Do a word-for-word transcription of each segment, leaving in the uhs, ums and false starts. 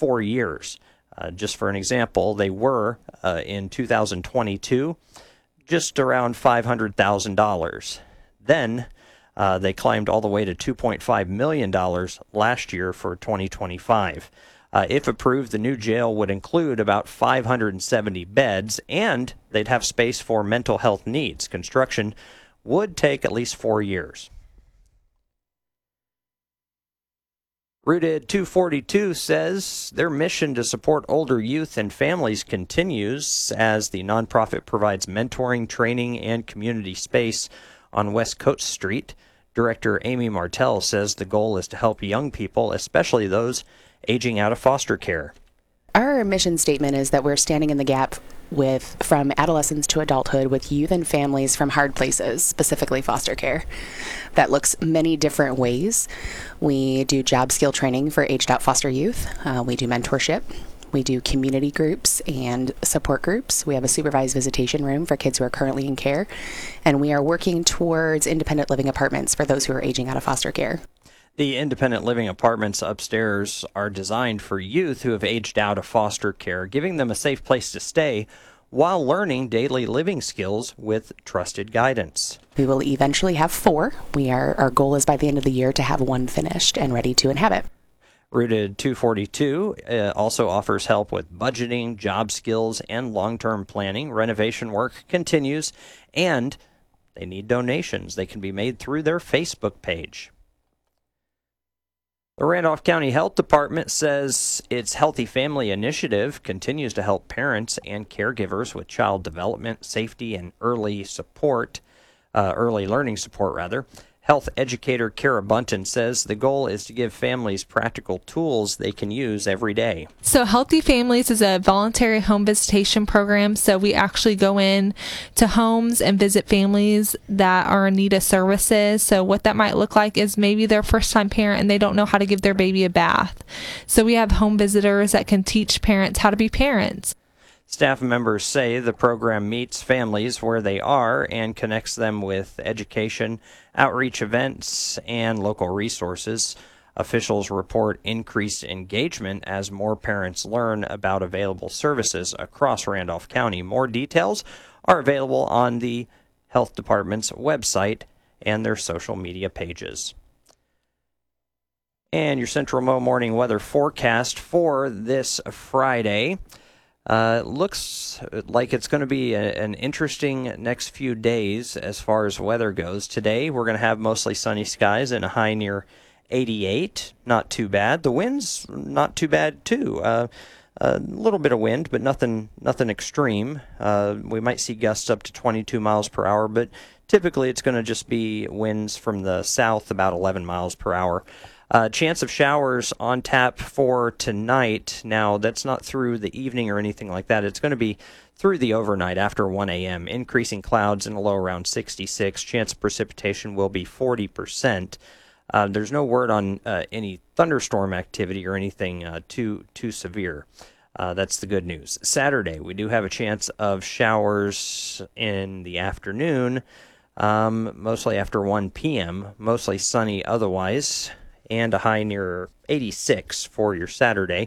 four years. Uh, just for an example, they were uh, in two thousand twenty-two just around five hundred thousand dollars. Then uh, they climbed all the way to two point five million dollars last year for twenty twenty-five. Uh, if approved, the new jail would include about five hundred seventy beds, and they'd have space for mental health needs. Construction would take at least four years. Rooted two forty-two says their mission to support older youth and families continues as the nonprofit provides mentoring, training, and community space on West Coast Street. Director Amy Martell says the goal is to help young people, especially those aging out of foster care. Our mission statement is that we're standing in the gap with from adolescence to adulthood with youth and families from hard places, specifically foster care. That looks many different ways. We do job skill training for aged out foster youth. Uh, we do mentorship. We do community groups and support groups. We have a supervised visitation room for kids who are currently in care. And we are working towards independent living apartments for those who are aging out of foster care. The independent living apartments upstairs are designed for youth who have aged out of foster care, giving them a safe place to stay while learning daily living skills with trusted guidance. We will eventually have four. We are, our goal is by the end of the year to have one finished and ready to inhabit. Rooted two forty-two uh, also offers help with budgeting, job skills, and long-term planning. Renovation work continues, and they need donations. They can be made through their Facebook page. The Randolph County Health Department says its Healthy Family Initiative continues to help parents and caregivers with child development, safety, and early support, uh, early learning support, rather. Health educator Kara Bunton says the goal is to give families practical tools they can use every day. So Healthy Families is a voluntary home visitation program. So we actually go in to homes and visit families that are in need of services. So what that might look like is maybe they're a first-time parent and they don't know how to give their baby a bath. So we have home visitors that can teach parents how to be parents. Staff members say the program meets families where they are and connects them with education, outreach events, and local resources. Officials report increased engagement as more parents learn about available services across Randolph County. More details are available on the Health Department's website and their social media pages. And your Central Mo morning weather forecast for this Friday. Uh, looks like it's going to be a, an interesting next few days as far as weather goes. Today, we're going to have mostly sunny skies and a high near eighty-eight. Not too bad. The wind's not too bad, too. Uh, a little bit of wind, but nothing nothing extreme. Uh, we might see gusts up to twenty-two miles per hour, but typically it's going to just be winds from the south about eleven miles per hour. Uh, chance of showers on tap for tonight. Now, that's not through the evening or anything like that. It's going to be through the overnight after one a.m. Increasing clouds in a low around sixty-six. Chance of precipitation will be forty percent. Uh, there's no word on uh, any thunderstorm activity or anything uh, too too severe. Uh, that's the good news. Saturday, we do have a chance of showers in the afternoon, um, mostly after one p.m., mostly sunny otherwise, and a high near eighty-six for your Saturday.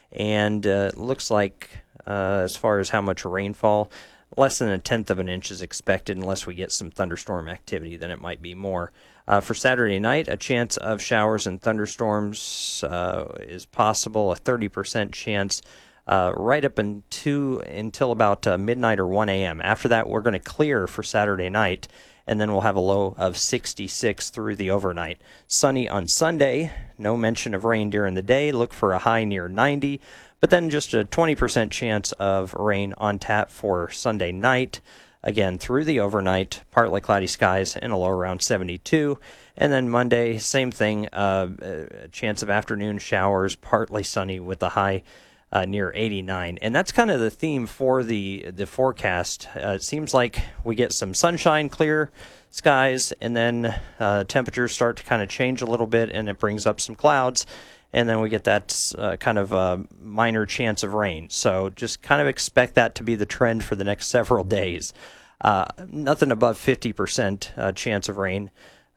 And uh, looks like, uh, as far as how much rainfall, less than a tenth of an inch is expected unless we get some thunderstorm activity. Then it might be more. Uh, for Saturday night, a chance of showers and thunderstorms uh, is possible, a thirty percent chance uh, right up into, until about uh, midnight or one a.m. After that, we're going to clear for Saturday night, and then we'll have a low of sixty-six through the overnight. Sunny on Sunday, no mention of rain during the day. Look for a high near ninety, but then just a twenty percent chance of rain on tap for Sunday night. Again, through the overnight, partly cloudy skies and a low around seventy-two. And then Monday, same thing, uh, a chance of afternoon showers, partly sunny with a high Uh, near eighty-nine. And that's kind of the theme for the the forecast. Uh, it seems like we get some sunshine, clear skies, and then uh, temperatures start to kind of change a little bit, and it brings up some clouds, and then we get that uh, kind of uh, minor chance of rain. So just kind of expect that to be the trend for the next several days. Uh, nothing above fifty percent uh, chance of rain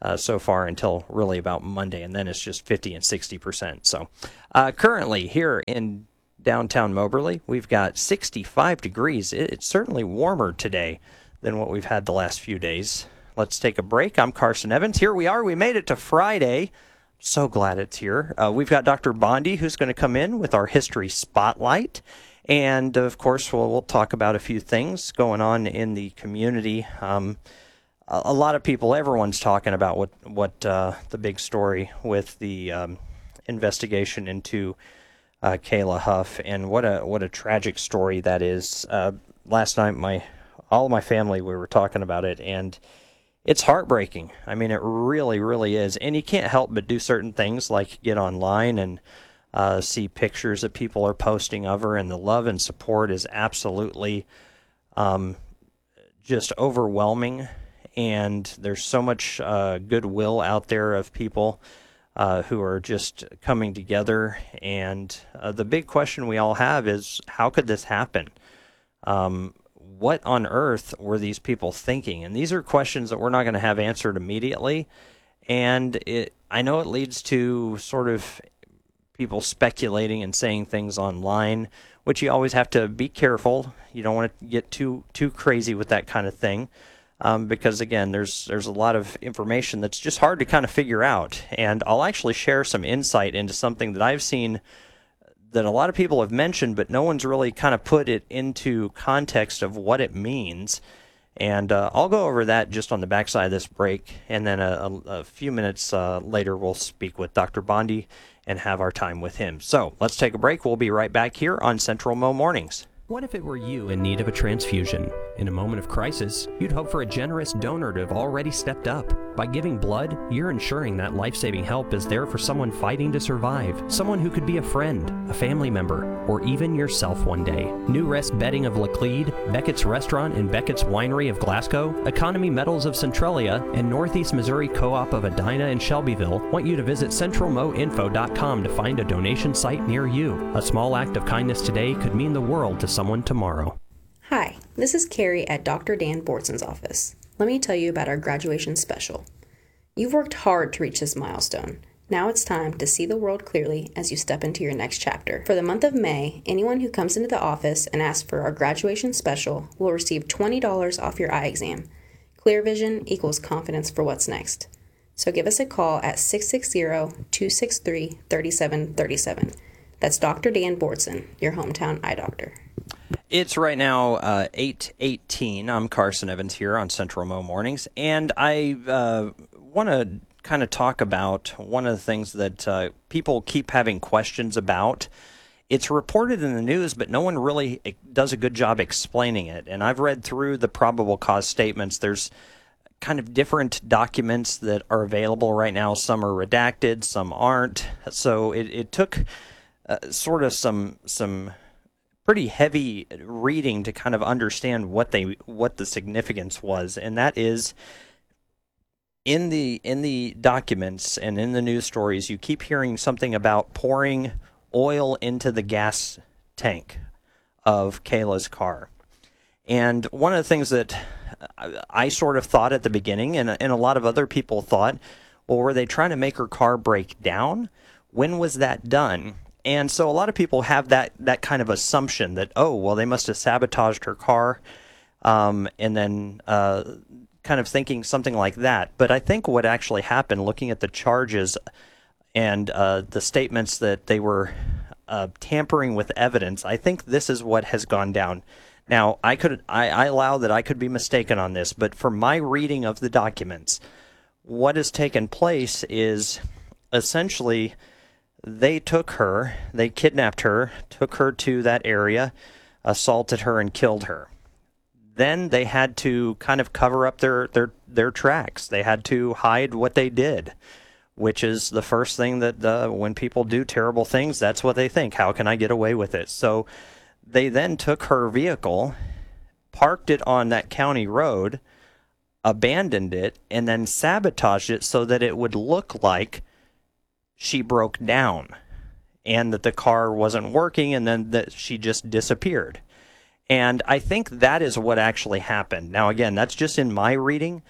uh, so far until really about Monday, and then it's just fifty and sixty percent. So uh, currently here in downtown Moberly, we've got sixty-five degrees. It, it's certainly warmer today than what we've had the last few days. Let's take a break. I'm Carson Evans. Here we are. We made it to Friday. So glad it's here. Uh, we've got Doctor Bondi who's going to come in with our History Spotlight. And, of course, we'll, we'll talk about a few things going on in the community. Um, a, a lot of people, everyone's talking about what, what uh, the big story with the um, investigation into uh, Kayla Huff, and what a what a tragic story that is. Uh, last night, my all of my family, we were talking about it, and it's heartbreaking. I mean, it really, really is. And you can't help but do certain things like get online and uh, see pictures that people are posting of her, and the love and support is absolutely um, just overwhelming. And there's so much uh, goodwill out there of people uh, who are just coming together. And uh, the big question we all have is, how could this happen? Um, What on earth were these people thinking? And these are questions that we're not going to have answered immediately. And it, I know it leads to sort of people speculating and saying things online, which you always have to be careful. You don't want to get too too crazy with that kind of thing, um, because again, there's there's a lot of information that's just hard to kind of figure out. And I'll actually share some insight into something that I've seen that a lot of people have mentioned, but no one's really kind of put it into context of what it means. And uh, I'll go over that just on the backside of this break, and then a, a, a few minutes uh, later we'll speak with Doctor Bondi and have our time with him. So let's take a break. We'll be right back here on Central Mo Mornings. What if it were you in need of a transfusion? In a moment of crisis, you'd hope for a generous donor to have already stepped up. By giving blood, you're ensuring that life-saving help is there for someone fighting to survive, someone who could be a friend, a family member, or even yourself one day. New Rest Bedding of Laclede, Beckett's Restaurant and Beckett's Winery of Glasgow, Economy Metals of Centralia, and Northeast Missouri Co-op of Edina and Shelbyville want you to visit central mo info dot com to find a donation site near you. A small act of kindness today could mean the world to someone tomorrow. Hi, this is Carrie at Doctor Dan Bortson's office. Let me tell you about our graduation special. You've worked hard to reach this milestone. Now it's time to see the world clearly as you step into your next chapter. For the month of May, anyone who comes into the office and asks for our graduation special will receive twenty dollars off your eye exam. Clear vision equals confidence for what's next. So give us a call at six six zero, two six three, three seven three seven. That's Doctor Dan Bortson, your hometown eye doctor. It's right now uh, eight eighteen. I'm Carson Evans here on Central Mo Mornings, and I uh, want to kind of talk about one of the things that uh, people keep having questions about. It's reported in the news, but no one really does a good job explaining it. And I've read through the probable cause statements. There's kind of different documents that are available right now. Some are redacted, some aren't. So it, it took uh, sort of some some pretty heavy reading to kind of understand what they what the significance was, and that is in the in the documents and in the news stories, you keep hearing something about pouring oil into the gas tank of Kayla's car. And one of the things that I sort of thought at the beginning, and, and a lot of other people thought, well, were they trying to make her car break down? When was that done? And so a lot of people have that, that kind of assumption that, oh, well, they must have sabotaged her car, um, and then uh, kind of thinking something like that. But I think what actually happened, looking at the charges and uh, the statements that they were uh, tampering with evidence, I think this is what has gone down. Now, I could I, I allow that I could be mistaken on this, but from my reading of the documents, what has taken place is essentially they took her, they kidnapped her, took her to that area, assaulted her, and killed her. Then they had to kind of cover up their, their, their tracks. They had to hide what they did, which is the first thing that uh, when people do terrible things, that's what they think. How can I get away with it? So they then took her vehicle, parked it on that county road, abandoned it, and then sabotaged it so that it would look like she broke down and that the car wasn't working, and then that she just disappeared. And I think that is what actually happened. Now, again, that's just in my reading.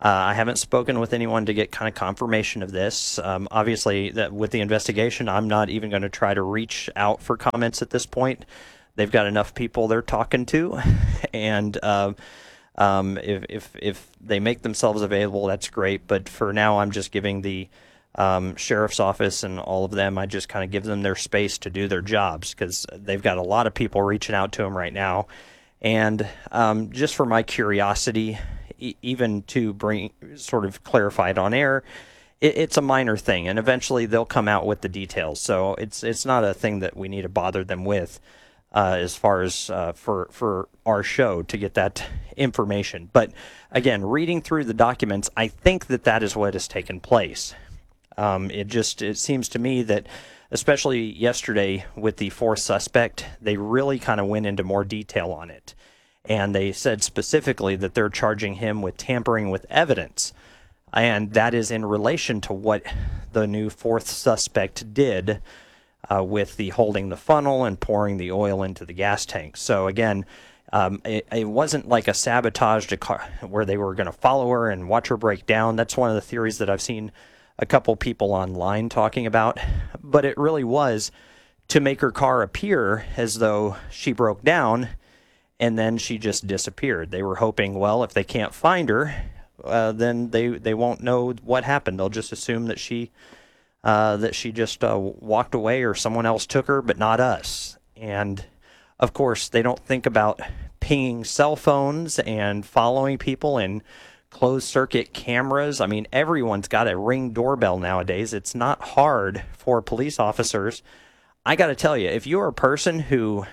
Uh, I haven't spoken with anyone to get kind of confirmation of this. Um, obviously, that with the investigation, I'm not even going to try to reach out for comments at this point. They've got enough people they're talking to, and uh, um, if, if if they make themselves available, that's great. But for now, I'm just giving the um, sheriff's office and all of them, I just kind of give them their space to do their jobs, because they've got a lot of people reaching out to them right now. And um, just for my curiosity, even to bring sort of clarify it on air, it, it's a minor thing, and eventually they'll come out with the details. So it's it's not a thing that we need to bother them with uh, as far as uh, for for our show to get that information. But again, reading through the documents, I think that that is what has taken place. Um, it just it seems to me that, especially yesterday with the fourth suspect, they really kind of went into more detail on it. And they said specifically that they're charging him with tampering with evidence. And that is in relation to what the new fourth suspect did uh, with the holding the funnel and pouring the oil into the gas tank. So again, um, it, it wasn't like a sabotage to car where they were going to follow her and watch her break down. That's one of the theories that I've seen a couple people online talking about. But it really was to make her car appear as though she broke down, and then she just disappeared. They were hoping, well, if they can't find her, uh, then they they won't know what happened. They'll just assume that she uh, that she just uh, walked away, or someone else took her, but not us. And of course, they don't think about pinging cell phones and following people and closed circuit cameras. I mean, everyone's got a Ring doorbell nowadays. It's not hard for police officers. I got to tell you, if you're a person who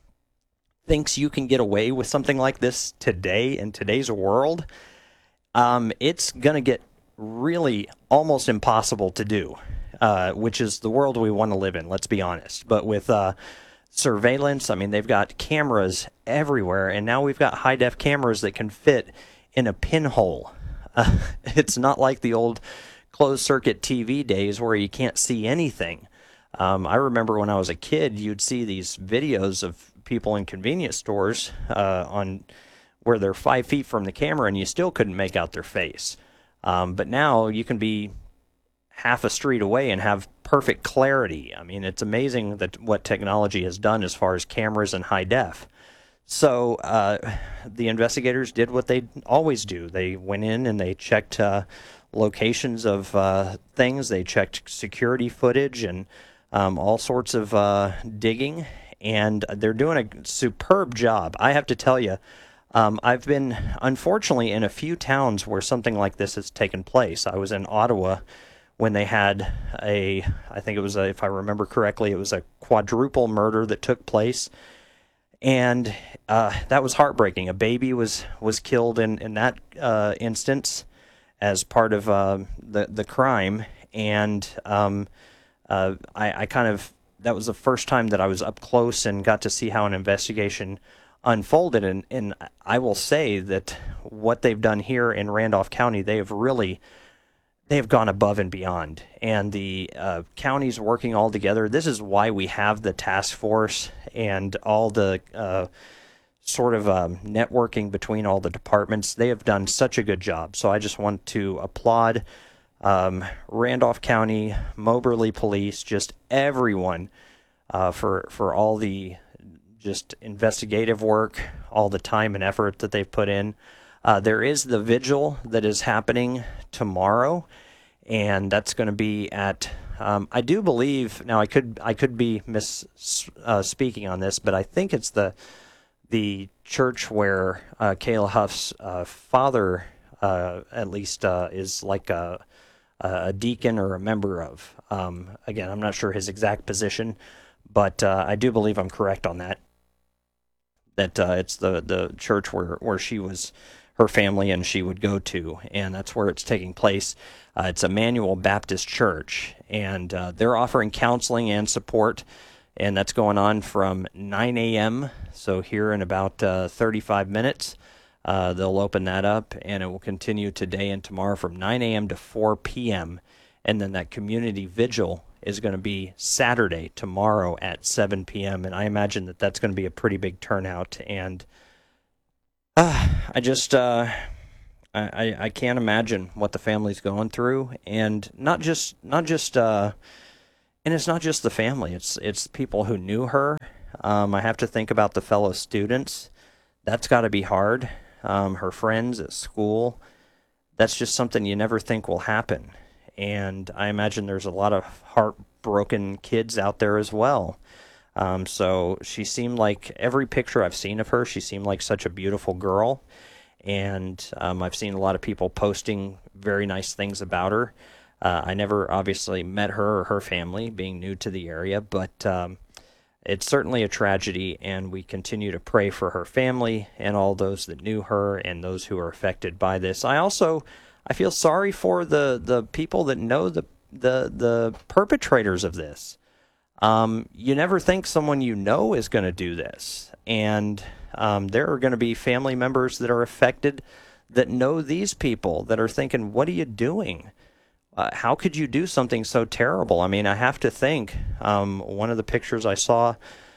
thinks you can get away with something like this today in today's world, um, it's going to get really almost impossible to do, uh, which is the world we want to live in, let's be honest. But with uh, surveillance, I mean, they've got cameras everywhere, and now we've got high-def cameras that can fit in a pinhole. Uh, it's not like the old closed-circuit T V days where you can't see anything. Um, I remember when I was a kid, you'd see these videos of people in convenience stores uh, on where they're five feet from the camera, and you still couldn't make out their face. Um, but now you can be half a street away and have perfect clarity. I mean, it's amazing that what technology has done as far as cameras and high def. So uh, the investigators did what they always do. They went in and they checked uh, locations of uh, things. They checked security footage and um, all sorts of uh, digging. And they're doing a superb job. I have to tell you, um, I've been, unfortunately, in a few towns where something like this has taken place. I was in Ottawa when they had a, I think it was, a, if I remember correctly, it was a quadruple murder that took place. And uh, that was heartbreaking. A baby was, was killed in, in that uh, instance as part of uh, the, the crime. And um, uh, I, I kind of, that was the first time that I was up close and got to see how an investigation unfolded. And, and I will say that what they've done here in Randolph County, they have really, they have gone above and beyond. And the uh, counties working all together. This is why we have the task force and all the uh, sort of um, networking between all the departments. They have done such a good job. So I just want to applaud Um, Randolph County, Moberly Police, just everyone uh, for for all the just investigative work, all the time and effort that they've put in. Uh, there is the vigil that is happening tomorrow, and that's going to be at um, I do believe now I could I could be mis uh, speaking on this, but I think it's the the church where uh, Kayla Huff's uh, father uh, at least uh, is like a a deacon or a member of. Um, again, I'm not sure his exact position, but uh, I do believe I'm correct on that. That uh, it's the the church where where she was, her family and she would go to, and that's where it's taking place. Uh, it's Emmanuel Baptist Church, and uh, they're offering counseling and support, and that's going on from nine a m So here in about uh, thirty-five minutes. Uh, they'll open that up, and it will continue today and tomorrow from nine a m to four p m And then that community vigil is going to be Saturday, tomorrow at seven p m And I imagine that that's going to be a pretty big turnout. And uh, I just, uh, I, I, I can't imagine what the family's going through, and not just not just uh, and it's not just the family. It's it's people who knew her. Um, I have to think about the fellow students. That's got to be hard. Um, her friends at school. That's just something you never think will happen. And I imagine there's a lot of heartbroken kids out there as well. Um, so she seemed like, every picture I've seen of her, she seemed like such a beautiful girl. And um, I've seen a lot of people posting very nice things about her. Uh, I never obviously met her or her family, being new to the area, but um, it's certainly a tragedy, and we continue to pray for her family and all those that knew her and those who are affected by this. I also, I feel sorry for the, the people that know the, the, the perpetrators of this. Um, you never think someone you know is going to do this, and um, there are going to be family members that are affected that know these people that are thinking, what are you doing? Uh, how could you do something so terrible? I mean, I have to think, um, one of the pictures I saw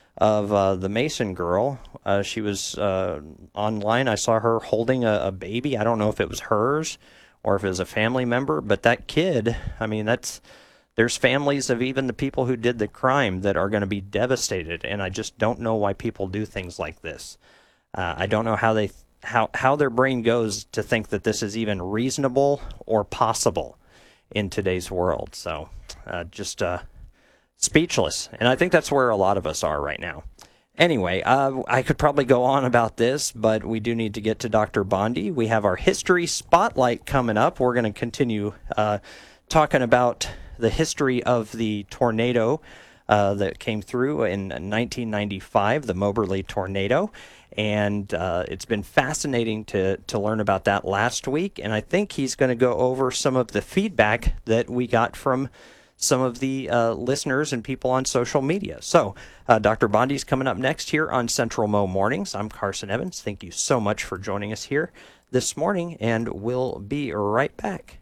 of uh, the Mason girl, uh, she was uh, online. I saw her holding a, a baby. I don't know if it was hers or if it was a family member, but that kid, I mean, that's, there's families of even the people who did the crime that are going to be devastated, and I just don't know why people do things like this. Uh, I don't know how they, how, how their brain goes to think that this is even reasonable or possible in today's world. So uh, just uh, speechless. And I think that's where a lot of us are right now. Anyway, uh, I could probably go on about this, but we do need to get to Doctor Bondy. We have our History Spotlight coming up. We're going to continue uh, talking about the history of the tornado uh, that came through in nineteen ninety-five, the Moberly tornado. And uh, it's been fascinating to, to learn about that last week. And I think he's going to go over some of the feedback that we got from some of the uh, listeners and people on social media. So uh, Doctor Bondy's coming up next here on Central Mo Mornings. I'm Carson Evans. Thank you so much for joining us here this morning, and we'll be right back.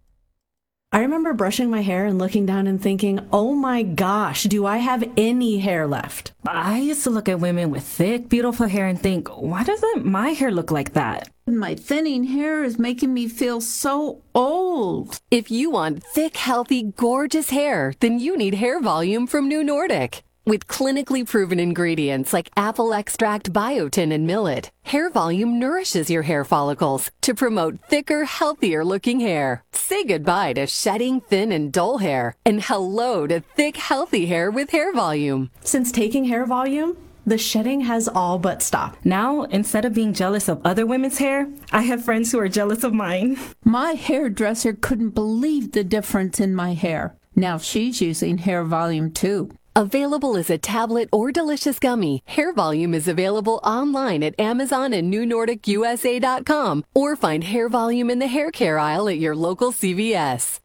I remember brushing my hair and looking down and thinking, oh my gosh, do I have any hair left? I used to look at women with thick, beautiful hair and think, why doesn't my hair look like that? My thinning hair is making me feel so old. If you want thick, healthy, gorgeous hair, then you need Hair Volume from New Nordic. With clinically proven ingredients like apple extract, biotin, and millet, Hair Volume nourishes your hair follicles to promote thicker, healthier-looking hair. Say goodbye to shedding, thin, and dull hair, and hello to thick, healthy hair with Hair Volume. Since taking Hair Volume, the shedding has all but stopped. Now, instead of being jealous of other women's hair, I have friends who are jealous of mine. My hairdresser couldn't believe the difference in my hair. Now she's using Hair Volume too. Available as a tablet or delicious gummy, Hair Volume is available online at Amazon and New Nordic U S A dot com, or find Hair Volume in the hair care aisle at your local C V S.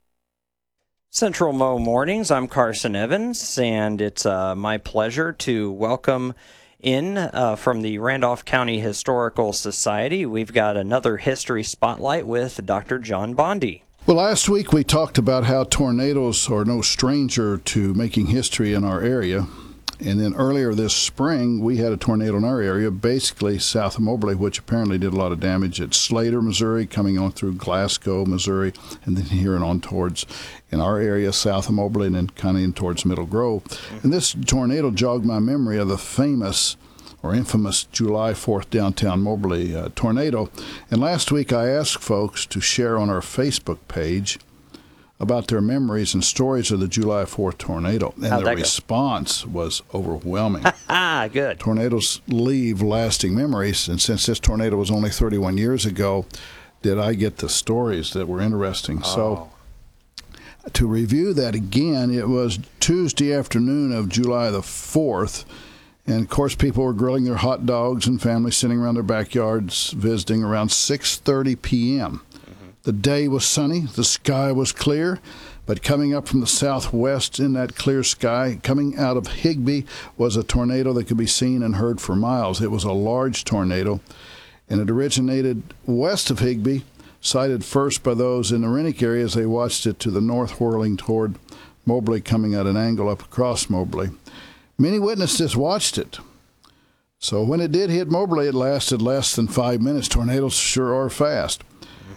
Central Mo Mornings, I'm Carson Evans, and it's uh, my pleasure to welcome in uh, from the Randolph County Historical Society. We've got another History Spotlight with Doctor John Bondy. Well, last week we talked about how tornadoes are no stranger to making history in our area. And then earlier this spring, we had a tornado in our area, basically south of Moberly, which apparently did a lot of damage at Slater, Missouri, coming on through Glasgow, Missouri, and then here and on towards, in our area, south of Moberly, and then kind of in towards Middle Grove. And this tornado jogged my memory of the famous or infamous July fourth downtown Moberly uh, tornado. And last week I asked folks to share on our Facebook page about their memories and stories of the July fourth tornado. And How'd the response go? Was overwhelming. Ah, good. Tornadoes leave lasting memories, and since this tornado was only thirty-one years ago, did I get the stories that were interesting. Oh. So to review that again, it was Tuesday afternoon of July the fourth, and, of course, people were grilling their hot dogs and families sitting around their backyards visiting around six thirty p.m. Mm-hmm. The day was sunny. The sky was clear. But coming up from the southwest in that clear sky, coming out of Higbee, was a tornado that could be seen and heard for miles. It was a large tornado, and it originated west of Higbee, sighted first by those in the Rennick area as they watched it to the north, whirling toward Moberly, coming at an angle up across Moberly. Many witnesses watched it. So when it did hit Moberly, it lasted less than five minutes. Tornadoes sure are fast.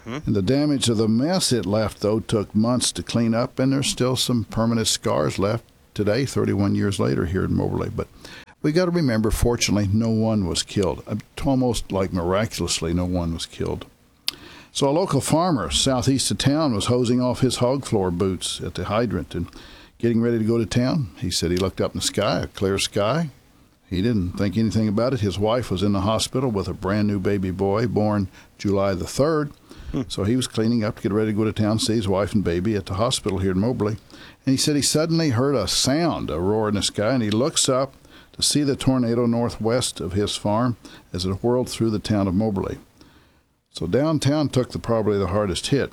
Mm-hmm. And the damage of the mess it left, though, took months to clean up, and there's still some permanent scars left today, thirty-one years later, here in Moberly. But we got to remember, fortunately, no one was killed. Almost like miraculously, no one was killed. So a local farmer southeast of town was hosing off his hog floor boots at the hydrant and getting ready to go to town. He said he looked up in the sky, a clear sky. He didn't think anything about it. His wife was in the hospital with a brand new baby boy born July the third. Hmm. So he was cleaning up to get ready to go to town, see his wife and baby at the hospital here in Moberly. And he said he suddenly heard a sound, a roar in the sky, and he looks up to see the tornado northwest of his farm as it whirled through the town of Moberly. So downtown took the probably the hardest hit.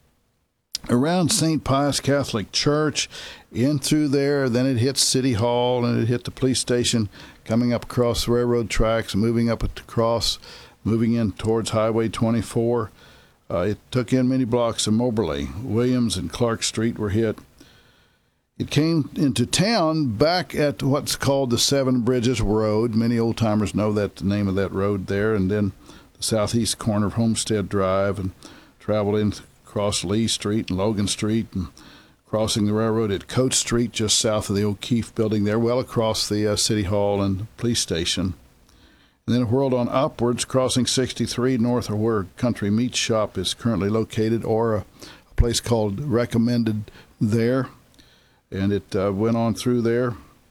Around Saint Pius Catholic Church, in through there, then it hit City Hall, and it hit the police station, coming up across the railroad tracks, moving up across, moving in towards Highway twenty-four. Uh, it took in many blocks of Moberly. Williams and Clark Street were hit. It came into town back at what's called the Seven Bridges Road. Many old-timers know that, the name of that road there, and then the southeast corner of Homestead Drive, and traveled in across Lee Street and Logan Street, and crossing the railroad at Coates Street, just south of the O'Keefe building there, well across the uh, City Hall and police station. And then it whirled on upwards, crossing sixty-three north of where Country Meat Shop is currently located, or a, a place called Recommended there. And it uh, went on through there.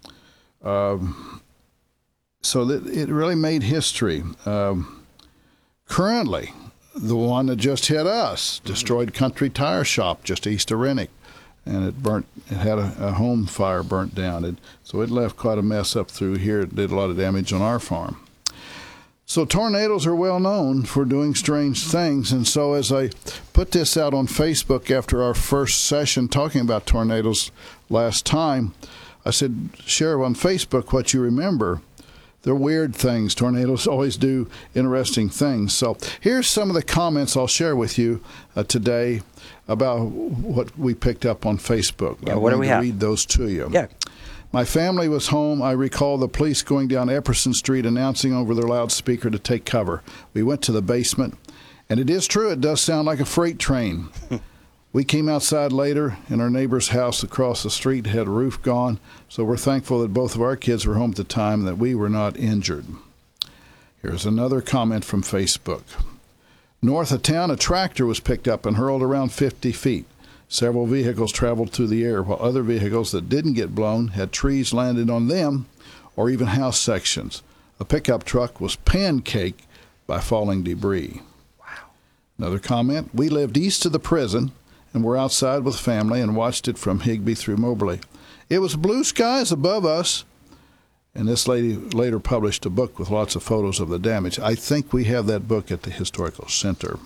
Um, so that it really made history. Um, currently, the one that just hit us destroyed Country Tire Shop just east of Rennick, and it burnt. It had a, a home fire burnt down. It, so it left quite a mess up through here. It did a lot of damage on our farm. So tornadoes are well known for doing strange things, and so as I put this out on Facebook after our first session talking about tornadoes last time, I said, share on Facebook what you remember. They're weird things. Tornadoes always do interesting things. So here's some of the comments I'll share with you uh, today about what we picked up on Facebook. Yeah, I'm what do going we to have? read those to you. Yeah. My family was home. I recall the police going down Epperson Street announcing over their loudspeaker to take cover. We went to the basement, and it is true, it does sound like a freight train. We came outside later, and our neighbor's house across the street had a roof gone, so we're thankful that both of our kids were home at the time and that we were not injured. Here's another comment from Facebook. North of town, a tractor was picked up and hurled around fifty feet. Several vehicles traveled through the air, while other vehicles that didn't get blown had trees landed on them or even house sections. A pickup truck was pancaked by falling debris. Wow. Another comment. We lived east of the prison and were outside with family and watched it from Higbee through Moberly. It was blue skies above us, and this lady later published a book with lots of photos of the damage. I think we have that book at the Historical Center.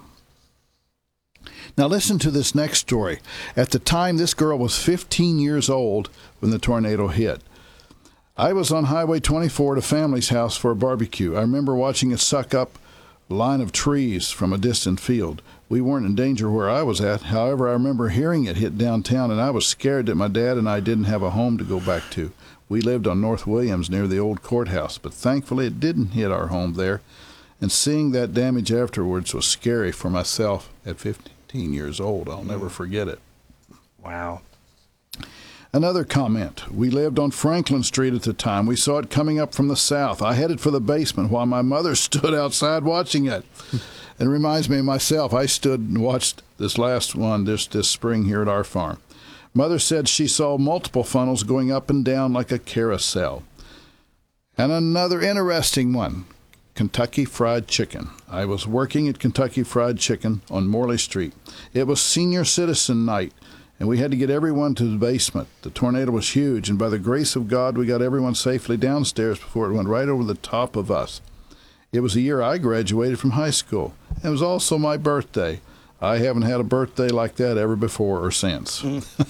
Now listen to this next story. At the time, this girl was fifteen years old when the tornado hit. I was on Highway twenty-four at a family's house for a barbecue. I remember watching it suck up a line of trees from a distant field. We weren't in danger where I was at. However, I remember hearing it hit downtown, and I was scared that my dad and I didn't have a home to go back to. We lived on North Williams near the old courthouse, but thankfully it didn't hit our home there. And seeing that damage afterwards was scary for myself at fifteen years old. I'll never forget it. Wow. Another comment. We lived on Franklin Street at the time. We saw it coming up from the south. I headed for the basement while my mother stood outside watching it. It reminds me of myself. I stood and watched this last one this, this spring here at our farm. Mother said she saw multiple funnels going up and down like a carousel. And another interesting one. Kentucky Fried Chicken. I was working at Kentucky Fried Chicken on Morley Street. It was senior citizen night, and we had to get everyone to the basement. The tornado was huge, and by the grace of God, we got everyone safely downstairs before it went right over the top of us. It was the year I graduated from high school. It was also my birthday. I haven't had a birthday like that ever before or since.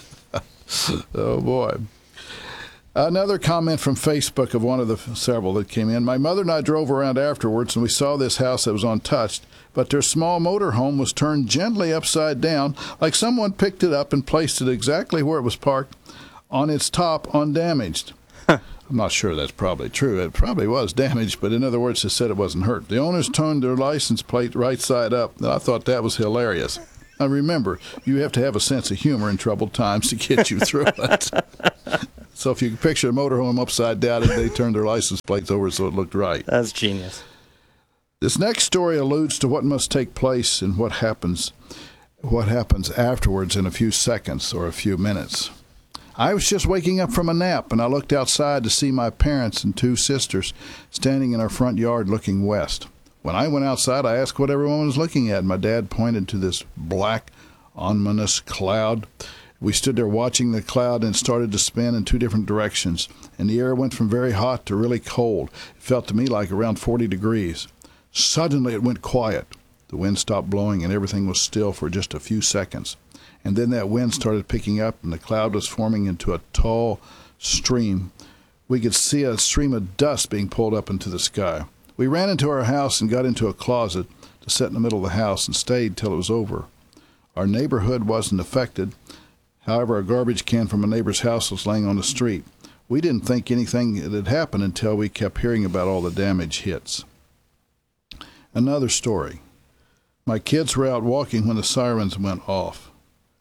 Oh, boy. Another comment from Facebook of one of the several that came in. My mother and I drove around afterwards, and we saw this house that was untouched, but their small motor home was turned gently upside down, like someone picked it up and placed it exactly where it was parked, on its top, undamaged. I'm not sure that's probably true. It probably was damaged, but in other words, it said it wasn't hurt. The owners turned their license plate right side up, and I thought that was hilarious. Now remember, you have to have a sense of humor in troubled times to get you through it. So if you can picture a motorhome upside down and they turned their license plates over so it looked right. That's genius. This next story alludes to what must take place and what happens, what happens afterwards in a few seconds or a few minutes. I was just waking up from a nap, and I looked outside to see my parents and two sisters standing in our front yard looking west. When I went outside, I asked what everyone was looking at. My dad pointed to this black, ominous cloud. We stood there watching the cloud, and it started to spin in two different directions, and the air went from very hot to really cold. It felt to me like around forty degrees. Suddenly it went quiet. The wind stopped blowing, and everything was still for just a few seconds. And then that wind started picking up, and the cloud was forming into a tall stream. We could see a stream of dust being pulled up into the sky. We ran into our house and got into a closet to sit in the middle of the house and stayed till it was over. Our neighborhood wasn't affected. However, a garbage can from a neighbor's house was laying on the street. We didn't think anything had happened until we kept hearing about all the damage hits. Another story. My kids were out walking when the sirens went off.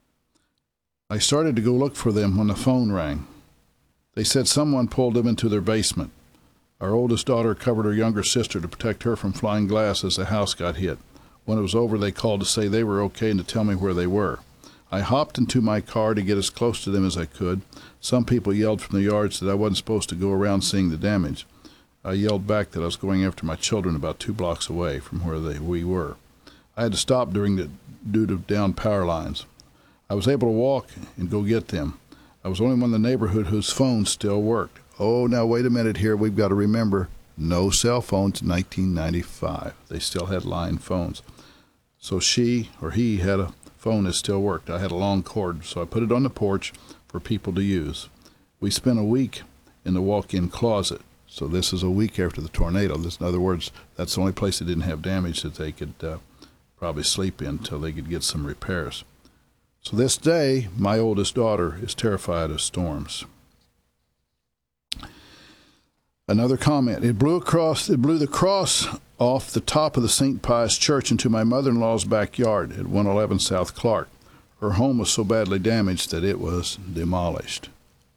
I started to go look for them when the phone rang. They said someone pulled them into their basement. Our oldest daughter covered her younger sister to protect her from flying glass as the house got hit. When it was over, they called to say they were okay and to tell me where they were. I hopped into my car to get as close to them as I could. Some people yelled from the yards that I wasn't supposed to go around seeing the damage. I yelled back that I was going after my children about two blocks away from where they, we were. I had to stop during the, due to down power lines. I was able to walk and go get them. I was the only one in the neighborhood whose phone still worked. Oh, now wait a minute here. We've got to remember, no cell phones in nineteen ninety-five. They still had line phones. So she or he had a phone that still worked. I had a long cord, so I put it on the porch for people to use. We spent a week in the walk-in closet. So this is a week after the tornado. This, in other words, that's the only place that didn't have damage that they could uh, probably sleep in until they could get some repairs. So this day, my oldest daughter is terrified of storms. Another comment. It blew across. It blew the cross off the top of the Saint Pius Church into my mother-in-law's backyard at one eleven South Clark. Her home was so badly damaged that it was demolished.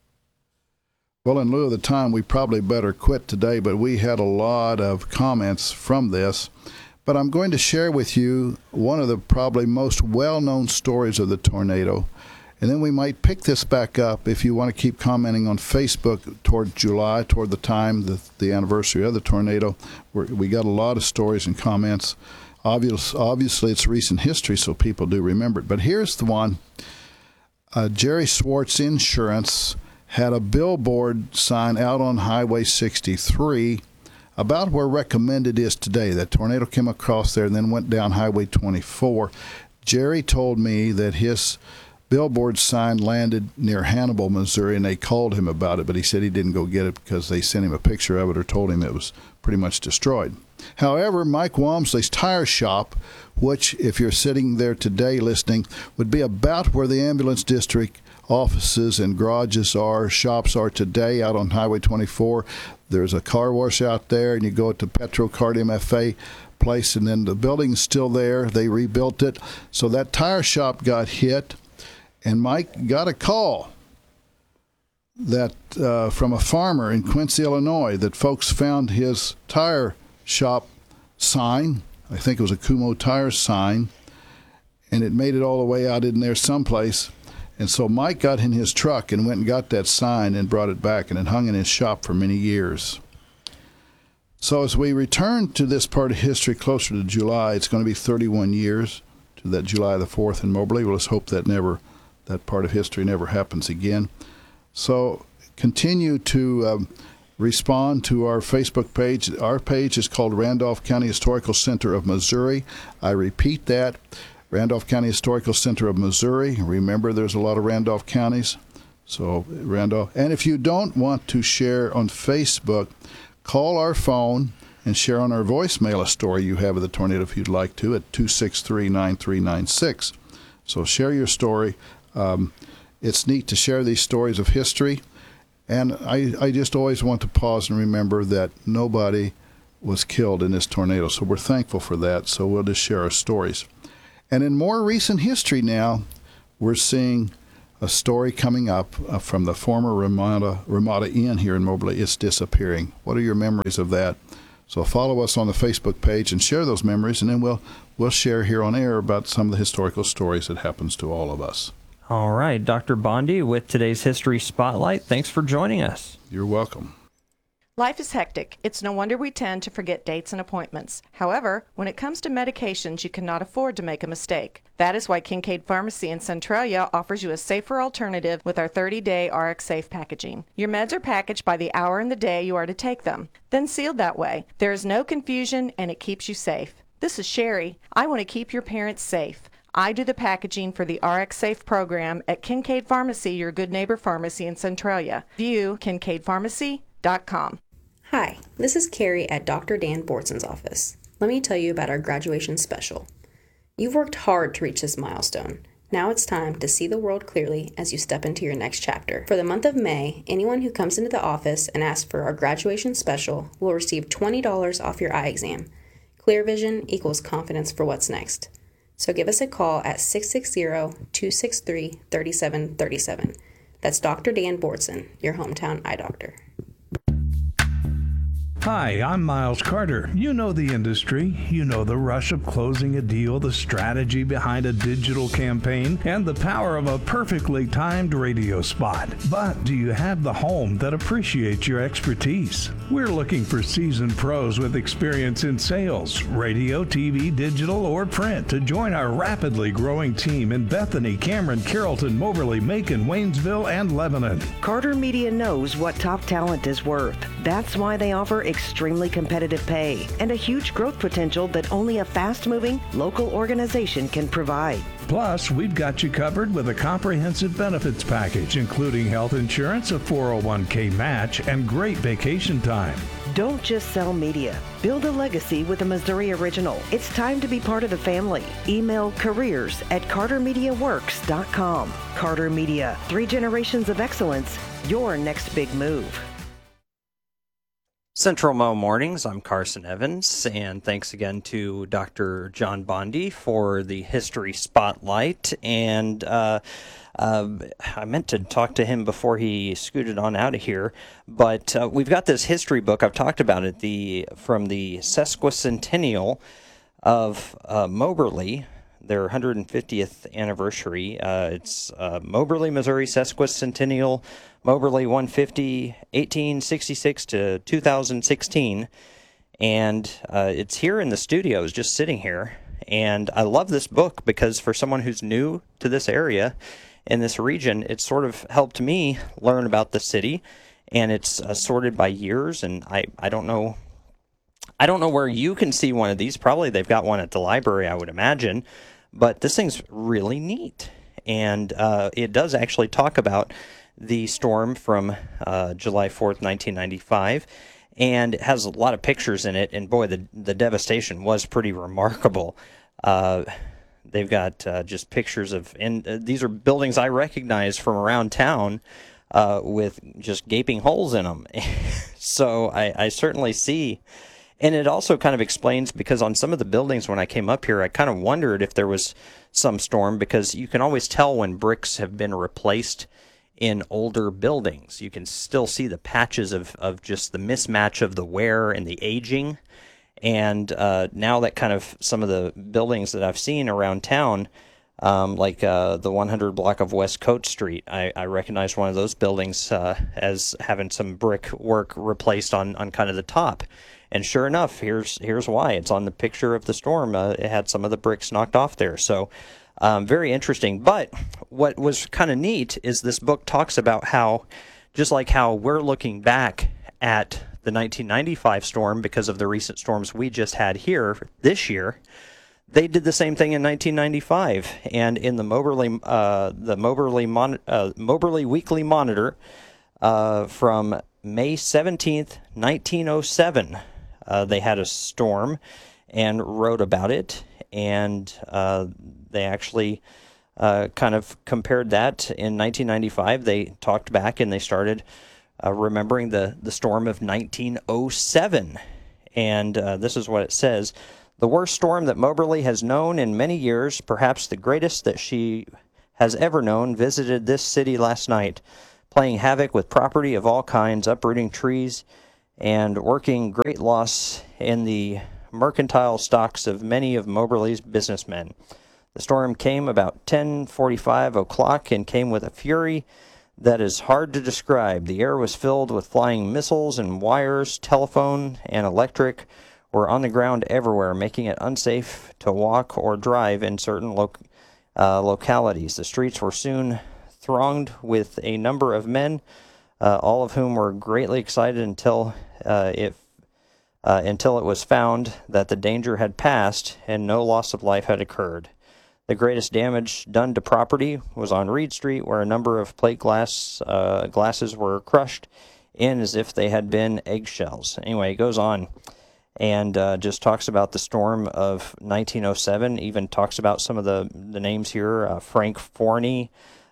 Well, in lieu of the time, we probably better quit today, but we had a lot of comments from this. But I'm going to share with you one of the probably most well-known stories of the tornado. And then we might pick this back up if you want to keep commenting on Facebook toward July, toward the time, the, the anniversary of the tornado. We're, we got a lot of stories and comments. Obvious, obviously, it's recent history, so people do remember it. But here's the one. Uh, Jerry Swartz Insurance had a billboard sign out on Highway sixty-three about where recommended is today. That tornado came across there and then went down Highway twenty-four. Jerry told me that his billboard sign landed near Hannibal, Missouri, and they called him about it, but he said he didn't go get it because they sent him a picture of it or told him it was pretty much destroyed. However, Mike Walmsley's tire shop, which, if you're sitting there today listening, would be about where the ambulance district offices and garages are, shops are today out on Highway twenty-four. There's a car wash out there, and you go to Petrocard M F A place, and then the building's still there. They rebuilt it. So that tire shop got hit, and Mike got a call that uh, from a farmer in Quincy, Illinois, that folks found his tire shop sign. I think it was a Kumho Tires sign, and it made it all the way out in there someplace. And so Mike got in his truck and went and got that sign and brought it back, and it hung in his shop for many years. So as we return to this part of history closer to July, it's going to be thirty-one years to that July the fourth in Moberly. Well, let's hope that never, that part of history never happens again. So continue to um, respond to our Facebook page. Our page is called Randolph County Historical Center of Missouri. I repeat that. Randolph County Historical Center of Missouri. Remember, there's a lot of Randolph counties. So, Randolph. And if you don't want to share on Facebook, call our phone and share on our voicemail a story you have of the tornado if you'd like to at two six three, nine three nine six. So, share your story. Um, it's neat to share these stories of history. And I, I just always want to pause and remember that nobody was killed in this tornado. So we're thankful for that. So we'll just share our stories. And in more recent history now, we're seeing a story coming up uh, from the former Ramada, Ramada Inn here in Moberly. It's disappearing. What are your memories of that? So follow us on the Facebook page and share those memories, and then we'll we'll share here on air about some of the historical stories that happens to all of us. All right, Doctor Bondy with today's History Spotlight. Thanks for joining us. You're welcome. Life is hectic. It's no wonder we tend to forget dates and appointments. However, when it comes to medications, you cannot afford to make a mistake. That is why Kincaid Pharmacy in Centralia offers you a safer alternative with our thirty-day R X Safe packaging. Your meds are packaged by the hour and the day you are to take them, then sealed that way. There is no confusion, and it keeps you safe. This is Sherry. I want to keep your parents safe. I do the packaging for the R X Safe program at Kincaid Pharmacy, your good neighbor pharmacy in Centralia. View kincaid pharmacy dot com. Hi, this is Carrie at Doctor Dan Bortson's office. Let me tell you about our graduation special. You've worked hard to reach this milestone. Now it's time to see the world clearly as you step into your next chapter. For the month of May, anyone who comes into the office and asks for our graduation special will receive twenty dollars off your eye exam. Clear vision equals confidence for what's next. So give us a call at six six zero, two six three, three seven three seven. That's Doctor Dan Bortson, your hometown eye doctor. Hi, I'm Miles Carter. You know the industry. You know the rush of closing a deal, the strategy behind a digital campaign, and the power of a perfectly timed radio spot. But do you have the home that appreciates your expertise? We're looking for seasoned pros with experience in sales, radio, T V, digital, or print to join our rapidly growing team in Bethany, Cameron, Carrollton, Moberly, Macon, Waynesville, and Lebanon. Carter Media knows what top talent is worth. That's why they offer extremely competitive pay and a huge growth potential that only a fast-moving local organization can provide. Plus, we've got you covered with a comprehensive benefits package, including health insurance, a four oh one k match, and great vacation time. Don't just sell media. Build a legacy with a Missouri original. It's time to be part of the family. Email careers at carter media works dot com. Carter Media, three generations of excellence, your next big move. Central Mo Mornings, I'm Carson Evans, and thanks again to Doctor John Bondy for the History Spotlight. And uh, uh, I meant to talk to him before he scooted on out of here, but uh, we've got this history book. I've talked about it, the from the sesquicentennial of uh, Moberly, their one hundred fiftieth anniversary. Uh, it's uh, Moberly, Missouri Sesquicentennial, Moberly one fifty, eighteen sixty-six to two thousand sixteen. And uh, it's here in the studios, just sitting here. And I love this book because for someone who's new to this area, in this region, it sort of helped me learn about the city. And it's uh, sorted by years, and I, I don't know... I don't know where you can see one of these. Probably they've got one at the library, I would imagine. But this thing's really neat. And uh, it does actually talk about the storm from uh, July fourth, nineteen ninety-five. And it has a lot of pictures in it. And boy, the, the devastation was pretty remarkable. Uh, they've got uh, just pictures of, and uh, these are buildings I recognize from around town uh, with just gaping holes in them. So I, I certainly see. And it also kind of explains, because on some of the buildings when I came up here, I kind of wondered if there was some storm, because you can always tell when bricks have been replaced in older buildings. You can still see the patches of, of just the mismatch of the wear and the aging. And uh, now that kind of some of the buildings that I've seen around town, um, like uh, the one hundred block of West Coat Street, I, I recognized one of those buildings uh, as having some brick work replaced on, on kind of the top. And sure enough, here's here's why. It's on the picture of the storm. Uh, it had some of the bricks knocked off there. So um, very interesting. But what was kind of neat is this book talks about how, just like how we're looking back at the nineteen ninety-five storm because of the recent storms we just had here this year, they did the same thing in nineteen ninety-five. And in the Moberly, uh, the Moberly, Mon- uh, Moberly Weekly Monitor uh, from May seventeenth, nineteen oh seven, Uh, they had a storm and wrote about it, and uh, they actually uh, kind of compared that in nineteen ninety-five. They talked back and they started uh, remembering the, the storm of nineteen oh seven. And uh, this is what it says. The worst storm that Moberly has known in many years, perhaps the greatest that she has ever known, visited this city last night, playing havoc with property of all kinds, uprooting trees, and working great loss in the mercantile stocks of many of Moberly's businessmen. The storm came about ten forty-five o'clock and came with a fury that is hard to describe. The air was filled with flying missiles, and wires, telephone, and electric were on the ground everywhere, making it unsafe to walk or drive in certain lo- uh, localities. The streets were soon thronged with a number of men, uh, all of whom were greatly excited until uh, it uh, until it was found that the danger had passed and no loss of life had occurred. The greatest damage done to property was on Reed Street, where a number of plate glass uh, glasses were crushed in as if they had been eggshells. Anyway, it goes on and uh, just talks about the storm of nineteen oh seven, even talks about some of the, the names here, uh, Frank Forney,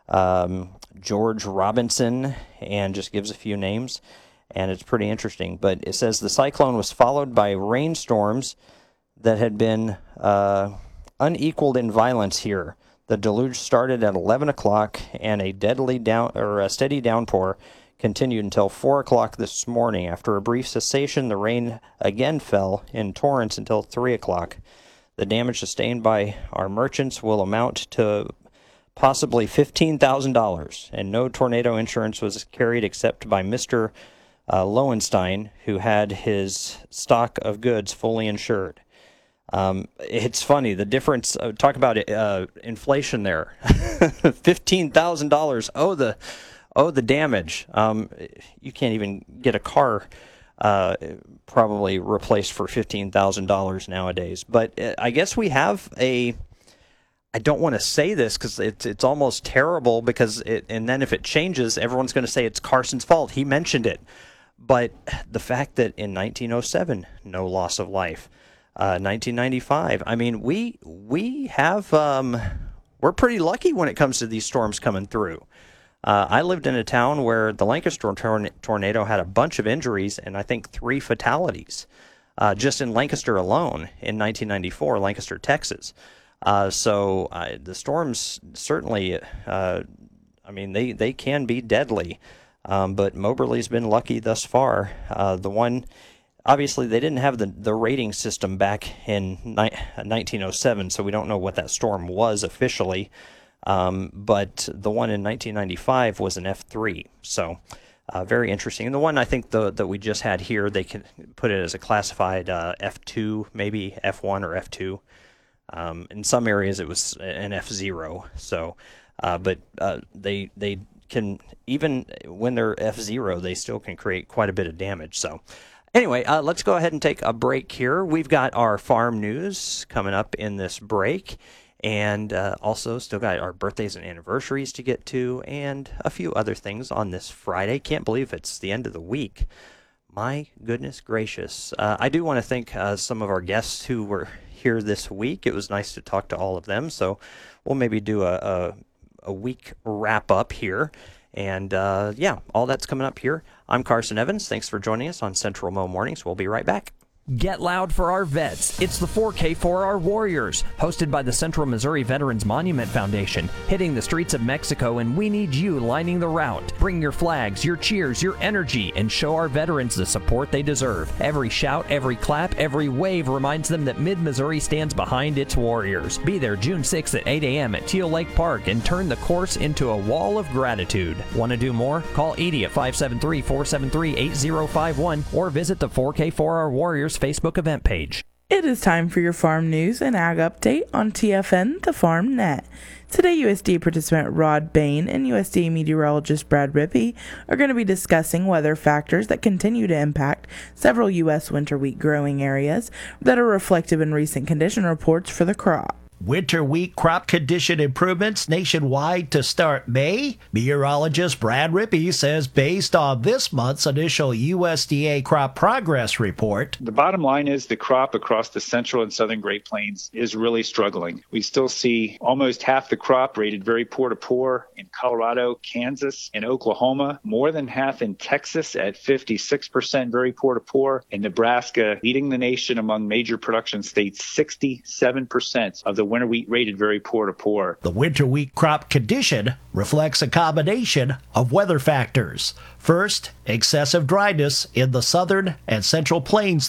um, George Robinson, and just gives a few names, and it's pretty interesting. But it says the cyclone was followed by rainstorms that had been uh, unequaled in violence here. The deluge started at eleven o'clock, and a deadly down or a steady downpour continued until four o'clock this morning. After a brief cessation, the rain again fell in torrents until three o'clock. The damage sustained by our merchants will amount to possibly fifteen thousand dollars, and no tornado insurance was carried except by Mister Uh, Lowenstein, who had his stock of goods fully insured. Um, it's funny, the difference, uh, talk about uh, inflation there. fifteen thousand dollars, oh the, oh the damage. Um, you can't even get a car uh, probably replaced for fifteen thousand dollars nowadays. But uh, I guess we have a, I don't want to say this because it's, it's almost terrible because, it, and then if it changes, everyone's going to say it's Carson's fault. He mentioned it. But the fact that in nineteen oh seven, no loss of life. Uh, nineteen ninety-five. I mean, we we have um, we're pretty lucky when it comes to these storms coming through. Uh, I lived in a town where the Lancaster tor- tornado had a bunch of injuries and I think three fatalities, uh, just in Lancaster alone in nineteen ninety-four, Lancaster, Texas. Uh, so uh, the storms certainly, uh, I mean, they they can be deadly. Um, but Moberly's been lucky thus far. Uh, the one. Obviously, they didn't have the, the rating system back in ni- nineteen oh seven, so we don't know what that storm was officially. Um, but the one in nineteen ninety-five was an F three, so uh, very interesting. And the one I think the, that we just had here, they can put it as a classified uh, F two, maybe F one or F two. Um, in some areas, it was an F zero. So, uh, but uh, they they can, even when they're F zero, they still can create quite a bit of damage. So. Anyway, uh, let's go ahead and take a break here. We've got our farm news coming up in this break, and uh, also still got our birthdays and anniversaries to get to, and a few other things on this Friday. Can't believe it's the end of the week. My goodness gracious. Uh, I do want to thank uh, some of our guests who were here this week. It was nice to talk to all of them, so we'll maybe do a, a, a week wrap-up here. And, uh, yeah, all that's coming up here. I'm Carson Evans. Thanks for joining us on Central Mo Mornings. We'll be right back. Get loud for our vets. It's the four K for our warriors, hosted by the Central Missouri Veterans Monument Foundation, hitting the streets of Mexico, and we need you lining the route. Bring your flags, your cheers, your energy, and show our veterans the support they deserve. Every shout, every clap, every wave reminds them that Mid-Missouri stands behind its warriors. Be there June sixth at eight a.m. at Teal Lake Park and turn the course into a wall of gratitude. Want to do more? Call Edie at five seven three, four seven three, eight zero five one or visit the four K for our warriors Facebook event page. It is time for your farm news and ag update on T F N, the Farm Net. Today, U S D A participant Rod Bain and U S D A meteorologist Brad Rippey are going to be discussing weather factors that continue to impact several U S winter wheat growing areas that are reflective in recent condition reports for the crop. Winter wheat crop condition improvements nationwide to start May? Meteorologist Brad Rippey says based on this month's initial U S D A crop progress report, the bottom line is the crop across the central and southern Great Plains is really struggling. We still see almost half the crop rated very poor to poor in Colorado, Kansas, and Oklahoma, more than half in Texas at fifty-six percent very poor to poor, and Nebraska leading the nation among major production states, sixty-seven percent of the winter wheat rated very poor to poor. The winter wheat crop condition reflects a combination of weather factors. First, excessive dryness in the southern and central plains